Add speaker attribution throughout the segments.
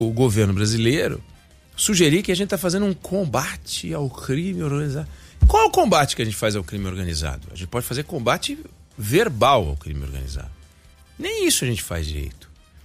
Speaker 1: o governo brasileiro sugerir que a gente está fazendo um combate ao crime organizado. Qual é o combate que a gente faz ao crime organizado? A gente pode fazer combate verbal ao crime organizado. Nem isso a gente faz direito.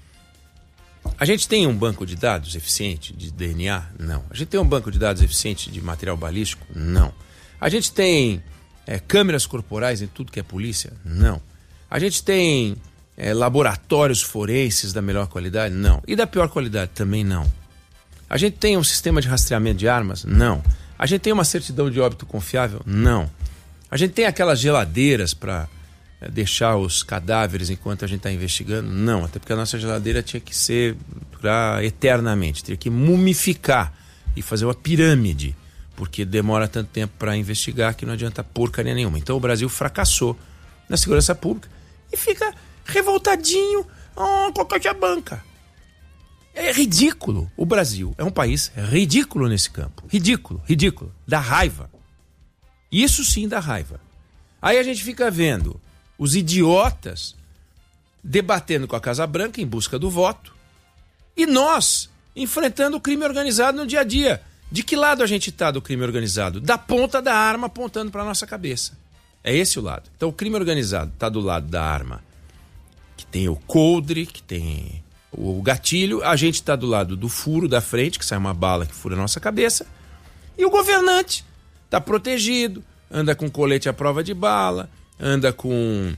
Speaker 1: A gente tem um banco de dados eficiente de DNA? Não. A gente tem um banco de dados eficiente de material balístico? Não. A gente tem câmeras corporais em tudo que é polícia? Não. A gente tem laboratórios forenses da melhor qualidade? Não. E da pior qualidade? Também não. A gente tem um sistema de rastreamento de armas? Não. A gente tem uma certidão de óbito confiável? Não. A gente tem aquelas geladeiras para deixar os cadáveres enquanto a gente está investigando? Não, até porque a nossa geladeira tinha que durar eternamente, teria que mumificar e fazer uma pirâmide, porque demora tanto tempo para investigar que não adianta porcaria nenhuma. Então o Brasil fracassou na segurança pública e fica revoltadinho com a caixa banca. É ridículo. O Brasil é um país ridículo nesse campo. Ridículo, ridículo. Dá raiva. Isso sim dá raiva. Aí a gente fica vendo os idiotas debatendo com a Casa Branca em busca do voto e nós enfrentando o crime organizado no dia a dia. De que lado a gente está do crime organizado? Da ponta da arma apontando para a nossa cabeça. É esse o lado. Então o crime organizado está do lado da arma, que tem o coldre, que tem o gatilho. A gente está do lado do furo da frente, que sai uma bala que fura a nossa cabeça. E o governante está protegido, anda com colete à prova de bala, anda com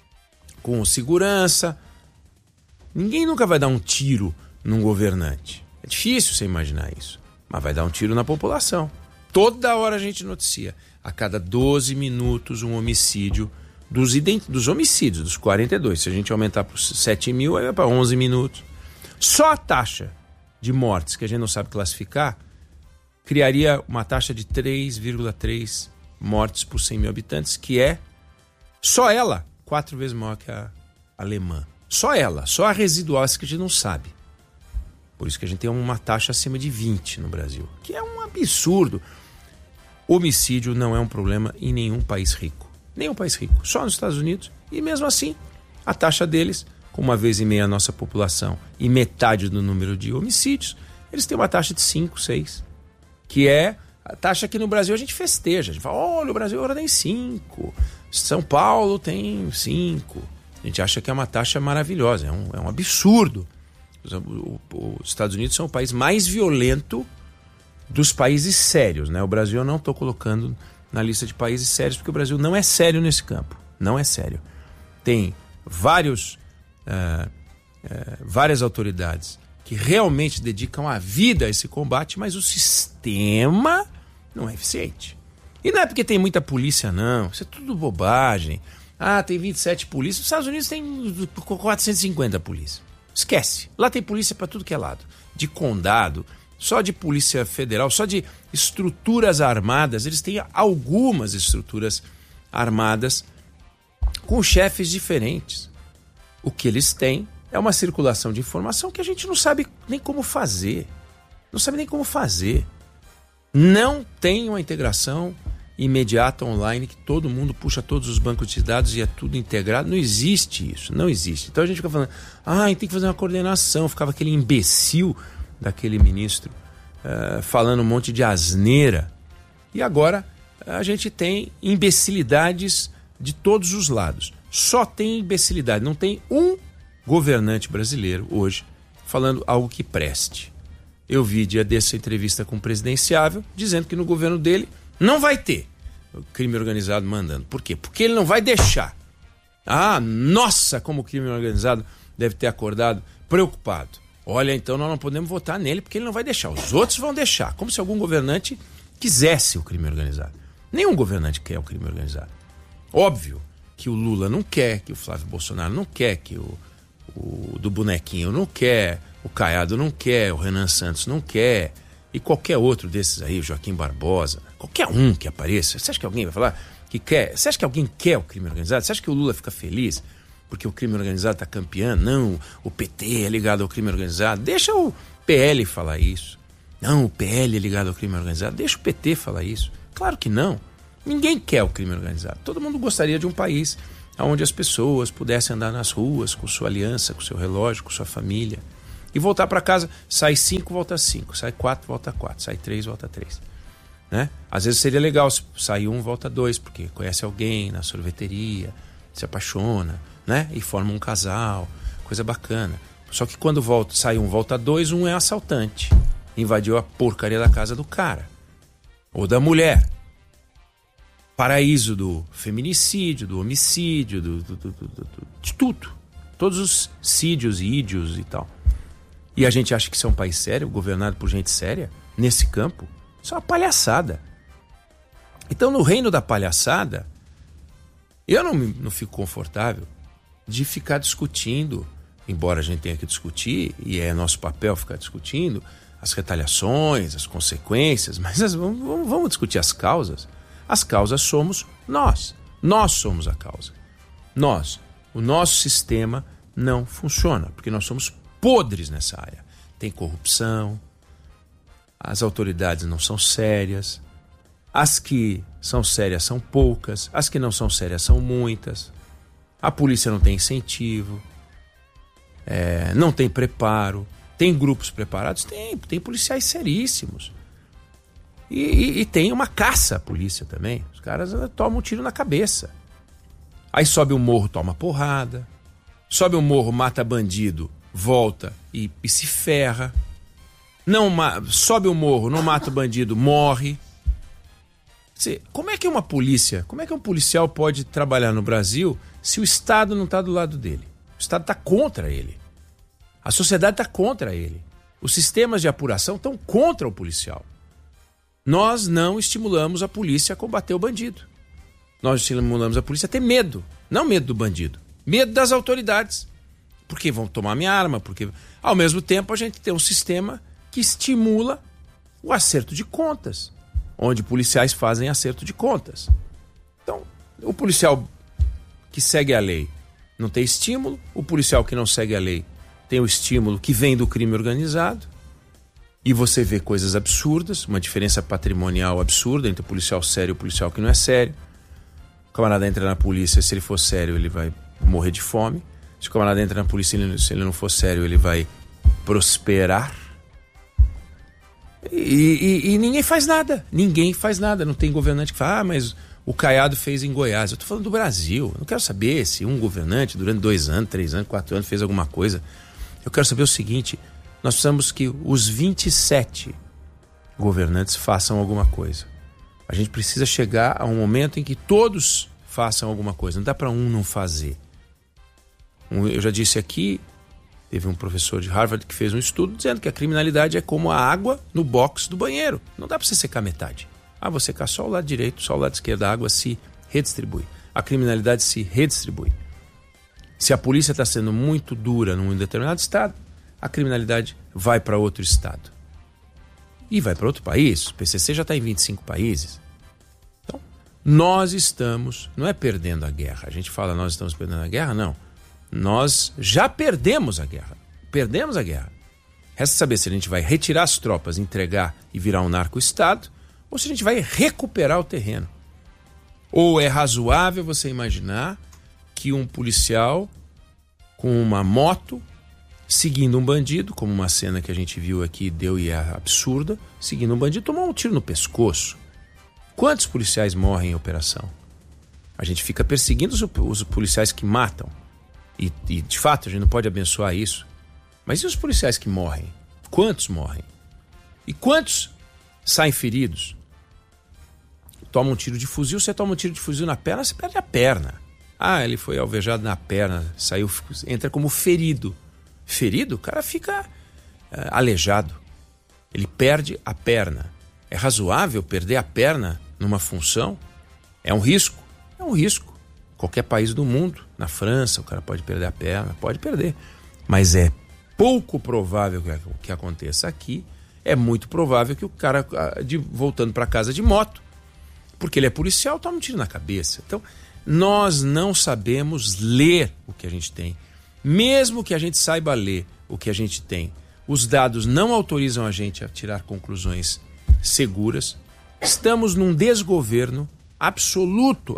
Speaker 1: segurança. Ninguém nunca vai dar um tiro num governante. É difícil você imaginar isso. Mas vai dar um tiro na população. Toda hora a gente noticia. A cada 12 minutos um homicídio dos homicídios, dos 42. Se a gente aumentar para 7 mil, aí vai para 11 minutos. Só a taxa de mortes, que a gente não sabe classificar, criaria uma taxa de 3,3 mortes por 100 mil habitantes, que é só ela 4 vezes maior que a alemã. Só ela, só a residual, essa que a gente não sabe. Por isso que a gente tem uma taxa acima de 20 no Brasil, que é um absurdo. Homicídio não é um problema em nenhum país rico. Nenhum país rico, só nos Estados Unidos. E mesmo assim, a taxa deles, com 1,5 a nossa população e metade do número de homicídios, eles têm uma taxa de 5, 6, que é a taxa que no Brasil a gente festeja. A gente fala, olha, o Brasil agora tem 5, São Paulo tem 5. A gente acha que é uma taxa maravilhosa, é um absurdo. Os Estados Unidos são o país mais violento dos países sérios, né? O Brasil eu não estou colocando na lista de países sérios, porque o Brasil não é sério nesse campo. Não é sério. Tem várias autoridades que realmente dedicam a vida a esse combate, mas o sistema não é eficiente. E não é porque tem muita polícia, não. Isso é tudo bobagem. Ah, tem 27 polícias. Os Estados Unidos tem 450 polícias. Esquece. Lá tem polícia para tudo que é lado. De condado, só de polícia federal, só de estruturas armadas. Eles têm algumas estruturas armadas com chefes diferentes. O que eles têm é uma circulação de informação que a gente não sabe nem como fazer. Não sabe nem como fazer. Não tem uma integração imediata online que todo mundo puxa todos os bancos de dados e é tudo integrado. Não existe isso, não existe. Então a gente fica falando, tem que fazer uma coordenação. Ficava aquele imbecil daquele ministro falando um monte de asneira. E agora a gente tem imbecilidades de todos os lados. Só tem imbecilidade, não tem um governante brasileiro hoje falando algo que preste. Eu vi dia dessa entrevista com o presidenciável dizendo que no governo dele não vai ter o crime organizado mandando. Por quê? Porque ele não vai deixar. Nossa, como o crime organizado deve ter acordado preocupado. Olha, então nós não podemos votar nele porque ele não vai deixar. Os outros vão deixar. Como se algum governante quisesse o crime organizado. Nenhum governante quer o crime organizado. Óbvio que o Lula não quer, que o Flávio Bolsonaro não quer, que o do bonequinho não quer, o Caiado não quer, o Renan Santos não quer, e qualquer outro desses aí, o Joaquim Barbosa, qualquer um que apareça. Você acha que alguém vai falar que quer? Você acha que alguém quer o crime organizado? Você acha que o Lula fica feliz porque o crime organizado está campeando? Não, o PT é ligado ao crime organizado. Deixa o PL falar isso. Não, o PL é ligado ao crime organizado. Deixa o PT falar isso. Claro que não. Ninguém quer o crime organizado. Todo mundo gostaria de um país onde as pessoas pudessem andar nas ruas com sua aliança, com seu relógio, com sua família. E voltar para casa, sai 5, volta 5, sai 4, volta 4, sai 3, volta 3. Né? Às vezes seria legal se sair 1, volta 2, porque conhece alguém na sorveteria, se apaixona, né? E forma um casal, coisa bacana. Só que quando sai 1, volta 2, um é assaltante. Invadiu a porcaria da casa do cara. Ou da mulher. Paraíso do feminicídio, do homicídio, de tudo. Todos os sídios e ídios e tal. E a gente acha que isso é um país sério, governado por gente séria, nesse campo? Isso é uma palhaçada. Então, no reino da palhaçada, eu não fico confortável de ficar discutindo, embora a gente tenha que discutir, e é nosso papel ficar discutindo, as retaliações, as consequências, mas vamos discutir as causas. As causas somos nós. Nós somos a causa. Nós. O nosso sistema não funciona, porque nós somos podres nessa área. Tem corrupção, as autoridades não são sérias, as que são sérias são poucas, as que não são sérias são muitas, a polícia não tem incentivo, não tem preparo, tem grupos preparados? Tem policiais seríssimos. E tem uma caça à polícia também. Os caras tomam um tiro na cabeça. Aí sobe o morro, toma porrada. Sobe o morro, mata bandido, volta e se ferra. Sobe o morro, não mata o bandido, morre. Como é que um policial pode trabalhar no Brasil se o Estado não está do lado dele? O Estado está contra ele. A sociedade está contra ele. Os sistemas de apuração estão contra o policial. Nós não estimulamos a polícia a combater o bandido. Nós estimulamos a polícia a ter medo. Não medo do bandido. Medo das autoridades. Porque vão tomar minha arma. Porque, ao mesmo tempo, a gente tem um sistema que estimula o acerto de contas. Onde policiais fazem acerto de contas. Então, o policial que segue a lei não tem estímulo. O policial que não segue a lei tem o estímulo que vem do crime organizado. E você vê coisas absurdas, uma diferença patrimonial absurda entre o policial sério e o policial que não é sério. O camarada entra na polícia, se ele for sério, ele vai morrer de fome. Se o camarada entra na polícia, se ele não for sério, ele vai prosperar. E ninguém faz nada. Ninguém faz nada. Não tem governante que fala, mas o Caiado fez em Goiás. Eu estou falando do Brasil. Eu não quero saber se um governante durante 2 anos, 3 anos, 4 anos fez alguma coisa. Eu quero saber o seguinte: nós precisamos que os 27 governantes façam alguma coisa. A gente precisa chegar a um momento em que todos façam alguma coisa. Não dá para um não fazer. Eu já disse aqui, teve um professor de Harvard que fez um estudo dizendo que a criminalidade é como a água no box do banheiro. Não dá para você secar metade. Você secar só o lado direito, só o lado esquerdo, a água se redistribui. A criminalidade se redistribui. Se a polícia está sendo muito dura num determinado estado, a criminalidade vai para outro estado. E vai para outro país. O PCC já está em 25 países. Então, nós estamos, não é perdendo a guerra. A gente fala nós estamos perdendo a guerra, não. Nós já perdemos a guerra. Perdemos a guerra. Resta saber se a gente vai retirar as tropas, entregar e virar um narco-estado, ou se a gente vai recuperar o terreno. Ou é razoável você imaginar que um policial com uma moto seguindo um bandido, como uma cena que a gente viu aqui, deu e é absurda, seguindo um bandido, tomou um tiro no pescoço. Quantos policiais morrem em operação? A gente fica perseguindo os policiais que matam. E de fato a gente não pode abençoar isso. Mas e os policiais que morrem? Quantos morrem? E quantos saem feridos? Toma um tiro de fuzil, você toma um tiro de fuzil na perna, você perde a perna. Ele foi alvejado na perna, saiu, entra como ferido. Ferido, o cara fica aleijado. Ele perde a perna. É razoável perder a perna numa função? É um risco? É um risco. Qualquer país do mundo, na França, o cara pode perder a perna, pode perder. Mas é pouco provável que aconteça aqui. É muito provável que o cara, voltando para casa de moto, porque ele é policial, toma um tiro na cabeça. Então, nós não sabemos ler o que a gente tem. Mesmo que a gente saiba ler o que a gente tem, os dados não autorizam a gente a tirar conclusões seguras. Estamos num desgoverno absoluto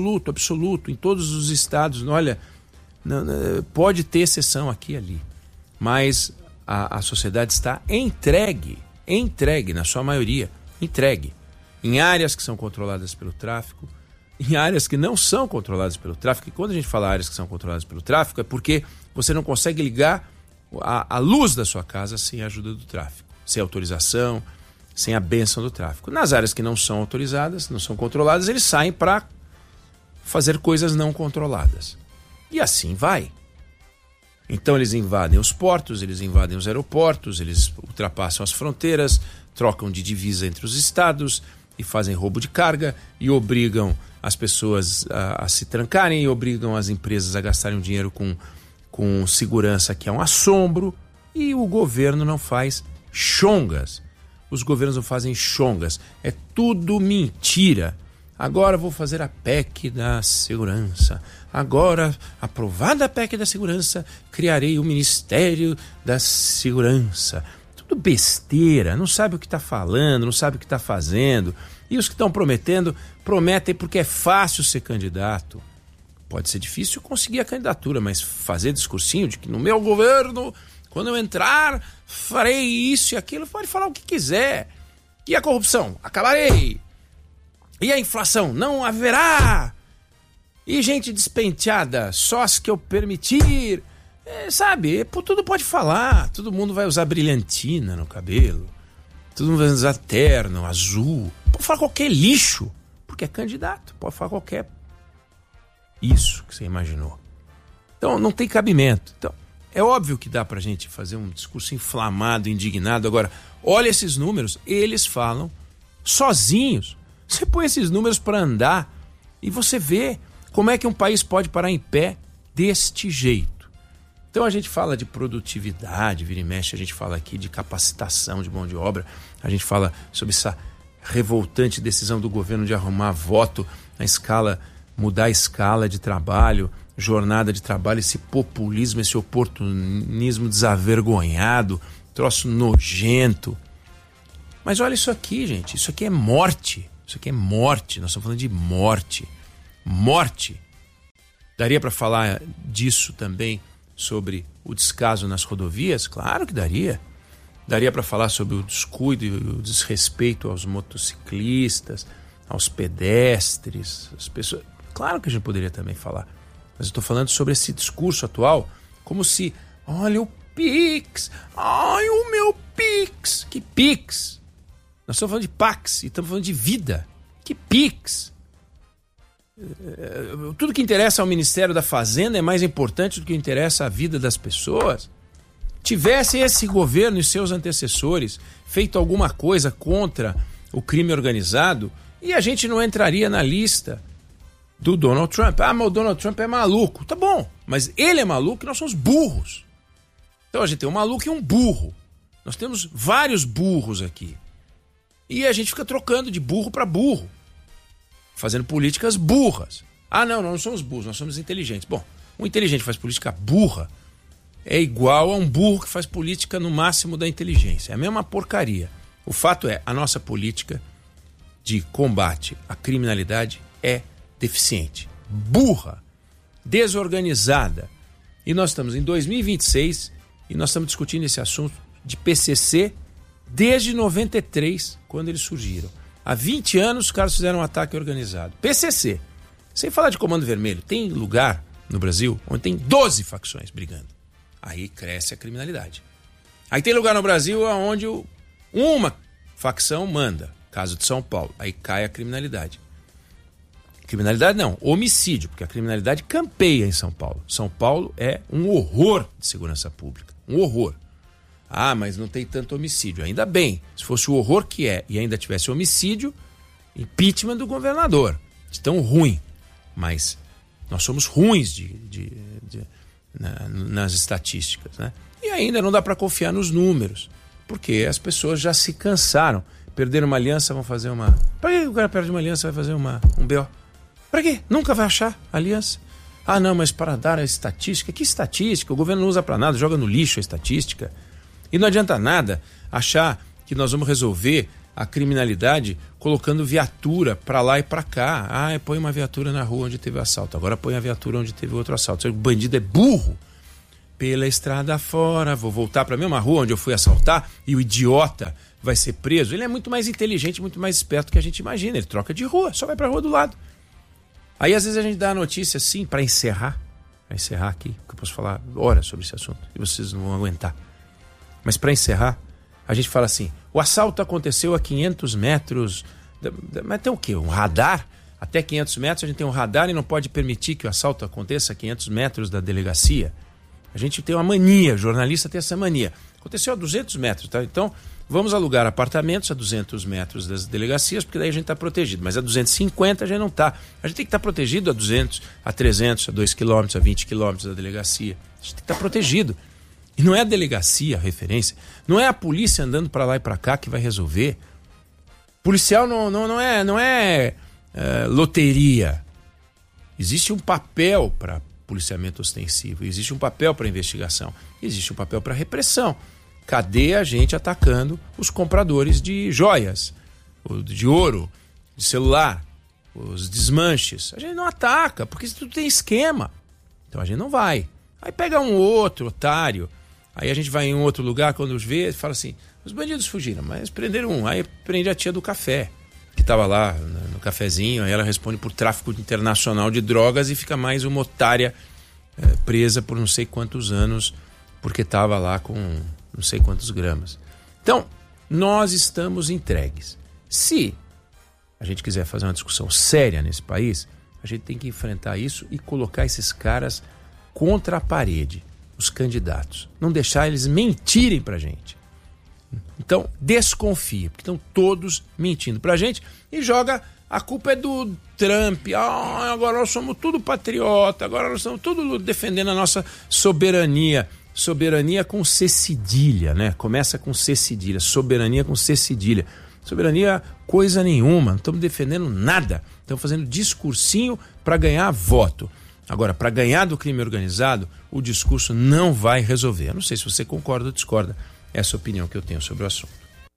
Speaker 1: em todos os estados. Olha, pode ter exceção aqui e ali, mas a sociedade está entregue, na sua maioria, entregue. Em áreas que são controladas pelo tráfico, em áreas que não são controladas pelo tráfico. E quando a gente fala áreas que são controladas pelo tráfico, é porque você não consegue ligar a luz da sua casa sem a ajuda do tráfico, sem autorização, sem a bênção do tráfico. Nas áreas que não são autorizadas, não são controladas, eles saem para fazer coisas não controladas. E assim vai. Então eles invadem os portos, eles invadem os aeroportos, eles ultrapassam as fronteiras, trocam de divisa entre os estados e fazem roubo de carga e obrigam as pessoas a se trancarem e obrigam as empresas a gastarem o dinheiro com segurança, que é um assombro, e o governo não faz chongas. Os governos não fazem chongas. É tudo mentira. Agora vou fazer a PEC da segurança. Agora, aprovada a PEC da segurança, criarei o Ministério da Segurança. Tudo besteira, não sabe o que está falando, não sabe o que está fazendo. E os que estão prometendo, prometem porque é fácil ser candidato. Pode ser difícil conseguir a candidatura, mas fazer discursinho de que no meu governo, quando eu entrar, farei isso e aquilo, pode falar o que quiser. E a corrupção? Acabarei. E a inflação? Não haverá. E gente despenteada? Só as que eu permitir. Sabe, tudo pode falar. Todo mundo vai usar brilhantina no cabelo. Todo mundo vai usar terno, azul. Pode falar qualquer lixo, porque é candidato. Pode falar qualquer isso que você imaginou. Então não tem cabimento. Então, é óbvio que dá pra gente fazer um discurso inflamado, indignado. Agora, olha esses números, eles falam sozinhos. Você põe esses números para andar e você vê como é que um país pode parar em pé deste jeito. Então a gente fala de produtividade, vira e mexe, a gente fala aqui de capacitação de mão de obra, a gente fala sobre essa revoltante decisão do governo de arrumar voto na escala, mudar a escala de trabalho, jornada de trabalho, esse populismo, esse oportunismo desavergonhado, troço nojento. Mas olha isso aqui, gente, isso aqui é morte. Isso aqui é morte, nós estamos falando de morte. Morte. Daria para falar disso também sobre o descaso nas rodovias? Claro que daria. Daria para falar sobre o descuido e o desrespeito aos motociclistas, aos pedestres, às pessoas. Claro que a gente poderia também falar. Mas eu estou falando sobre esse discurso atual, como se, olha o Pix, ai o meu Pix. Que Pix? Nós estamos falando de Pax e estamos falando de vida. Que Pix? Tudo que interessa ao Ministério da Fazenda é mais importante do que interessa à vida das pessoas. Tivesse esse governo e seus antecessores feito alguma coisa contra o crime organizado, e a gente não entraria na lista do Donald Trump. Ah, mas o Donald Trump é maluco. Tá bom, mas ele é maluco e nós somos burros. Então a gente tem um maluco e um burro. Nós temos vários burros aqui. E a gente fica trocando de burro para burro, fazendo políticas burras. Ah, não, nós não somos burros, nós somos inteligentes. Bom, um inteligente que faz política burra é igual a um burro que faz política no máximo da inteligência. É a mesma porcaria. O fato é, a nossa política de combate à criminalidade é deficiente, burra, desorganizada. E nós estamos em 2026 e nós estamos discutindo esse assunto de PCC desde 93, quando eles surgiram. Há 20 anos os caras fizeram um ataque organizado. PCC. Sem falar de Comando Vermelho. Tem lugar no Brasil onde tem 12 facções brigando. Aí cresce a criminalidade. Aí tem lugar no Brasil onde uma facção manda. Caso de São Paulo. Aí cai a criminalidade. Criminalidade não, homicídio, porque a criminalidade campeia em São Paulo. São Paulo é um horror de segurança pública. Um horror. Ah, mas não tem tanto homicídio. Ainda bem. Se fosse o horror que é e ainda tivesse homicídio, impeachment do governador. De tão ruim. Mas nós somos ruins nas estatísticas, né? E ainda não dá para confiar nos números, porque as pessoas já se cansaram. Perderam uma aliança, vão fazer uma... Para que o cara perde uma aliança, vai fazer um BO? Para quê? Nunca vai achar aliança. Ah, não, mas para dar a estatística. Que estatística? O governo não usa para nada, joga no lixo a estatística. E não adianta nada achar que nós vamos resolver a criminalidade colocando viatura para lá e para cá. Ah, põe uma viatura na rua onde teve assalto. Agora põe a viatura onde teve outro assalto. O bandido é burro. pela estrada fora, vou voltar para a mesma rua onde eu fui assaltar e o idiota vai ser preso. Ele é muito mais inteligente, muito mais esperto do que a gente imagina. Ele troca de rua, só vai para a rua do lado. Aí às vezes a gente dá a notícia assim, para encerrar aqui, porque eu posso falar horas sobre esse assunto e vocês não vão aguentar. Mas para encerrar, a gente fala assim, o assalto aconteceu a 500 metros, mas tem o quê? Um radar? Até 500 metros a gente tem um radar e não pode permitir que o assalto aconteça a 500 metros da delegacia. A gente tem uma mania, o jornalista tem essa mania. Aconteceu a 200 metros, tá? Então vamos alugar apartamentos a 200 metros das delegacias, porque daí a gente está protegido. Mas a 250 a gente não está. A gente tem que estar protegido a 200, a 300, a 2 quilômetros, a 20 quilômetros da delegacia. A gente tem que estar protegido. E não é a delegacia a referência. Não é a polícia andando para lá e para cá que vai resolver. Policial não é loteria. Existe um papel para policiamento ostensivo, existe um papel para investigação, existe um papel para repressão. Cadê a gente atacando os compradores de joias, de ouro, de celular, os desmanches? A gente não ataca, porque isso tudo tem esquema. Então a gente não vai. Aí pega um outro otário, aí a gente vai em um outro lugar, quando vê, fala assim, os bandidos fugiram, mas prenderam um. Aí prende a tia do café, que estava lá no cafezinho, aí ela responde por tráfico internacional de drogas e fica mais uma otária presa por não sei quantos anos, porque estava lá com não sei quantos gramas. Então, nós estamos entregues. Se a gente quiser fazer uma discussão séria nesse país, a gente tem que enfrentar isso e colocar esses caras contra a parede, os candidatos. Não deixar eles mentirem pra gente. Então, desconfia, porque estão todos mentindo pra gente e joga, a culpa é do Trump, agora nós somos tudo patriota, agora nós estamos tudo defendendo a nossa soberania. Soberania com C cedilha, né? Começa com C cedilha, soberania com C cedilha. Soberania coisa nenhuma, não estamos defendendo nada, estamos fazendo discursinho para ganhar voto. Agora, para ganhar do crime organizado, o discurso não vai resolver. Eu não sei se você concorda ou discorda. Essa é a opinião que eu tenho sobre o assunto.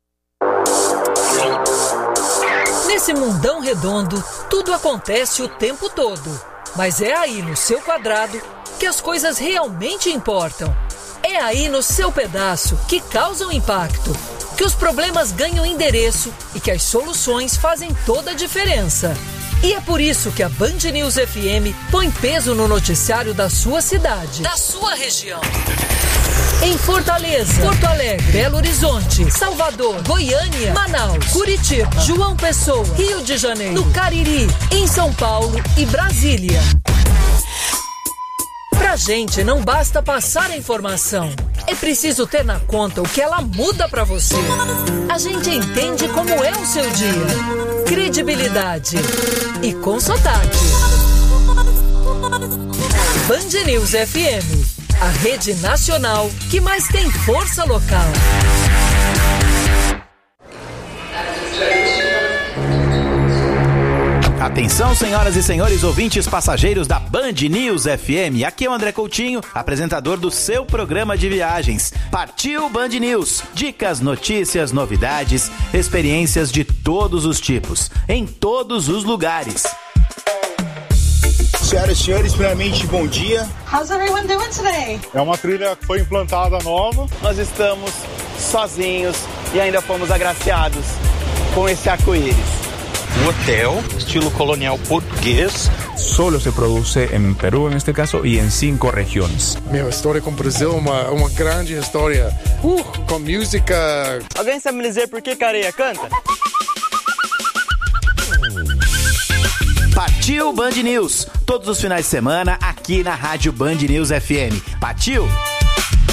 Speaker 2: Nesse mundão redondo, tudo acontece o tempo todo. Mas é aí no seu quadrado que as coisas realmente importam. É aí no seu pedaço que causam impacto, que os problemas ganham endereço e que as soluções fazem toda a diferença. E é por isso que a Band News FM põe peso no noticiário da sua cidade, da sua região. Em Fortaleza, Porto Alegre, Belo Horizonte, Salvador, Goiânia, Manaus, Curitiba, João Pessoa, Rio de Janeiro, no Cariri, em São Paulo e Brasília. Pra gente não basta passar a informação, é preciso ter na conta o que ela muda pra você. A gente entende como é o seu dia. Credibilidade e com sotaque. Band News FM, a rede nacional que mais tem força local.
Speaker 3: Atenção, senhoras e senhores ouvintes passageiros da Band News FM. Aqui é o André Coutinho, apresentador do seu programa de viagens. Partiu Band News. Dicas, notícias, novidades, experiências de todos os tipos, em todos os lugares.
Speaker 4: Senhoras e senhores, primeiramente, bom dia.
Speaker 5: How's everyone doing today?
Speaker 6: É uma trilha que foi implantada nova.
Speaker 7: Nós estamos sozinhos e ainda fomos agraciados com esse arco-íris.
Speaker 8: Un hotel, estilo colonial português.
Speaker 9: Solo se produce en Perú, en este caso, y en 5 regiones.
Speaker 6: Meu, história com o Brasil é uma grande história. Com música.
Speaker 7: Alguém sabe me dizer por que Careia canta?
Speaker 3: Partiu Band News. Todos os finais de semana aqui na Rádio Band News FM. Partiu!